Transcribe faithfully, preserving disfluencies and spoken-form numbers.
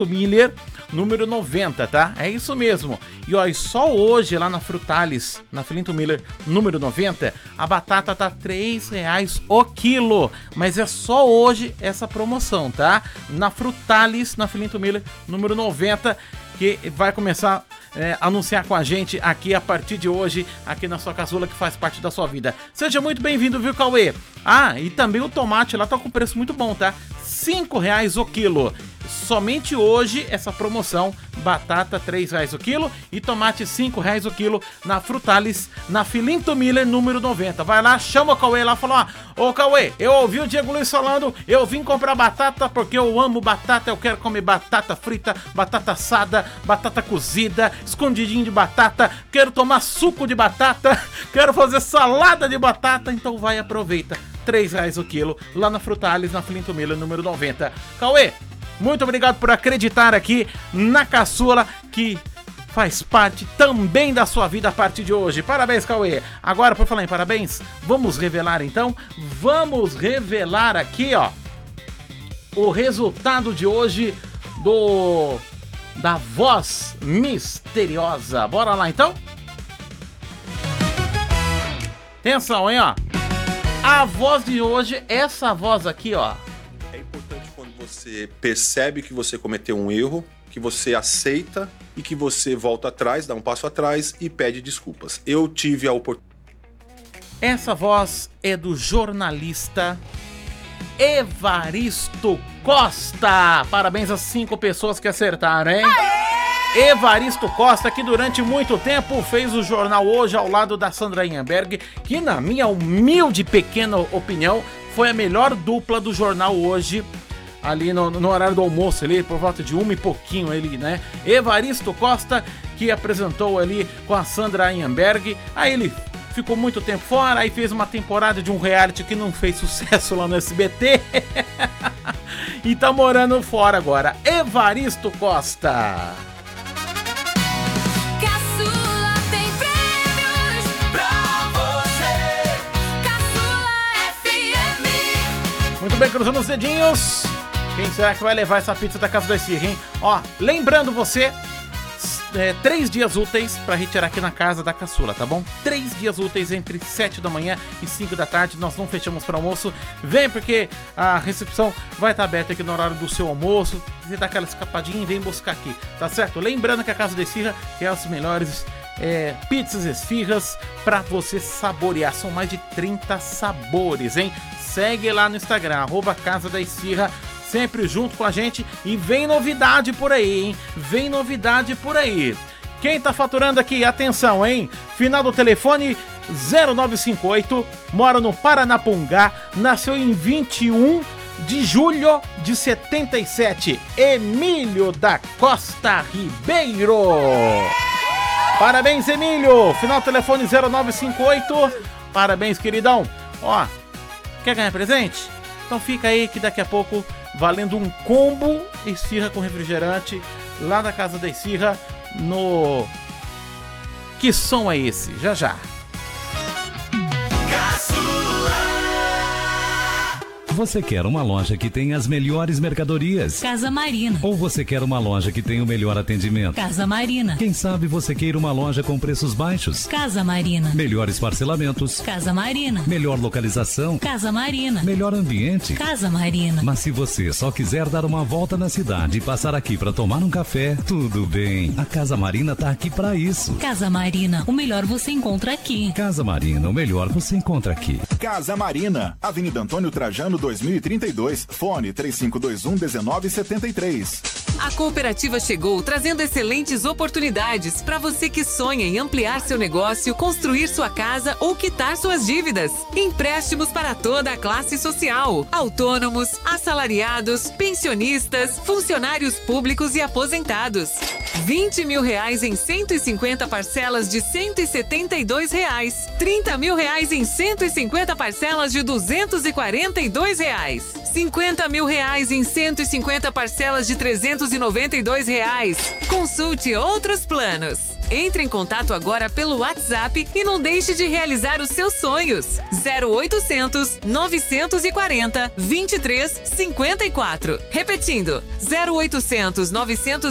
Miller, número noventa, tá? É isso mesmo. E ó, e só hoje lá na Frutalis, na Filinto Miller, número noventa, a batata tá três reais o quilo. Mas é só hoje essa promoção, tá? Na Frutalis, na Filinto Miller, número noventa, que vai começar é, a anunciar com a gente aqui a partir de hoje, aqui na sua caçula, que faz parte da sua vida. Seja muito bem-vindo, viu, Cauê? Ah, e também o tomate lá tá com preço muito bom, tá? cinco reais o quilo. Somente hoje essa promoção, batata três reais o quilo e tomate cinco reais o quilo na Frutalis, na Filinto Miller, número noventa. Vai lá, chama o Cauê lá e fala, ó, ô Cauê, eu ouvi o Diego Luiz falando, eu vim comprar batata porque eu amo batata, eu quero comer batata frita, batata assada, batata cozida, escondidinho de batata, quero tomar suco de batata, quero fazer salada de batata, então vai, aproveita, três reais o quilo, lá na Frutalis, na Filinto Miller, número noventa. Cauê, muito obrigado por acreditar aqui na caçula, que faz parte também da sua vida a partir de hoje. Parabéns, Cauê. Agora, por falar em parabéns, vamos revelar então, vamos revelar aqui, ó, o resultado de hoje do da voz misteriosa. Bora lá então? Atenção, hein, ó. A voz de hoje, essa voz aqui, ó. É importante quando você percebe que você cometeu um erro, que você aceita e que você volta atrás, dá um passo atrás e pede desculpas. Eu tive a oportunidade. Essa voz é do jornalista Evaristo Costa. Parabéns às cinco pessoas que acertaram, hein? Evaristo Costa, que durante muito tempo fez o Jornal Hoje ao lado da Sandra Inhamberg, que na minha humilde pequena opinião foi a melhor dupla do Jornal Hoje, ali no, no horário do almoço, ali por volta de uma e pouquinho ali, né? Evaristo Costa, que apresentou ali com a Sandra Inhamberg, aí ele ficou muito tempo fora, aí fez uma temporada de um reality que não fez sucesso lá no S B T e tá morando fora agora. Evaristo Costa. Muito bem, cruzando os dedinhos. Quem será que vai levar essa pizza da Casa da Esfirra, hein? Ó, lembrando você, é, três dias úteis pra retirar aqui na casa da caçula, tá bom? Três dias úteis entre sete da manhã e cinco da tarde. Nós não fechamos para almoço. Vem, porque a recepção vai estar aberta aqui no horário do seu almoço. Você dá aquela escapadinha e vem buscar aqui, tá certo? Lembrando que a Casa da Esfirra é as melhores é, pizzas esfirras pra você saborear. São mais de trinta sabores, hein? Segue lá no Instagram, arroba Casa da Esfirra, sempre junto com a gente. E vem novidade por aí, hein? Vem novidade por aí. Quem tá faturando aqui, atenção, hein? Final do telefone zero nove cinco oito, mora no Paranapungá, nasceu em vinte e um de julho de setenta e sete, Emílio da Costa Ribeiro. Parabéns, Emílio. Final do telefone zero nove cinco oito. Parabéns, queridão. Ó, quer ganhar presente? Então fica aí que daqui a pouco, valendo um combo esfirra com refrigerante lá na Casa da Esfirra, no... Que som é esse? Já já. Você quer uma loja que tem as melhores mercadorias? Casa Marina. Ou você quer uma loja que tem o melhor atendimento? Casa Marina. Quem sabe você queira uma loja com preços baixos? Casa Marina. Melhores parcelamentos? Casa Marina. Melhor localização? Casa Marina. Melhor ambiente? Casa Marina. Mas se você só quiser dar uma volta na cidade e passar aqui para tomar um café, tudo bem. A Casa Marina tá aqui para isso. Casa Marina, o melhor você encontra aqui. Casa Marina, o melhor você encontra aqui. Casa Marina, Avenida Antônio Trajano dois mil e trinta e dois, fone três cinco dois um, um nove sete três. A cooperativa chegou trazendo excelentes oportunidades para você que sonha em ampliar seu negócio, construir sua casa ou quitar suas dívidas. Empréstimos para toda a classe social, autônomos, assalariados, pensionistas, funcionários públicos e aposentados. vinte mil reais em cento e cinquenta parcelas de cento e setenta e dois reais. trinta mil reais em cento e cinquenta parcelas de duzentos e quarenta e dois reais. cinquenta mil reais em cento e cinquenta parcelas de trezentos e noventa e dois reais. Consulte outros planos. Entre em contato agora pelo WhatsApp e não deixe de realizar os seus sonhos. zero oitocentos, novecentos e quarenta, vinte e três cinquenta e quatro. Repetindo, zero oitocentos, novecentos